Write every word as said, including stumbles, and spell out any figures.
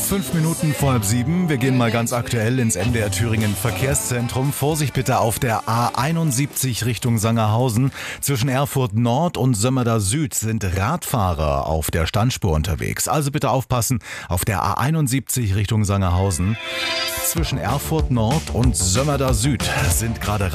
Fünf Minuten vor halb sieben. Wir gehen mal ganz aktuell ins M D R Thüringen Verkehrszentrum. Vorsicht bitte auf der A einundsiebzig Richtung Sangerhausen. Zwischen Erfurt Nord und Sömmerda Süd sind Radfahrer auf der Standspur unterwegs. Also bitte aufpassen auf der A einundsiebzig Richtung Sangerhausen. Zwischen Erfurt Nord und Sömmerda Süd sind gerade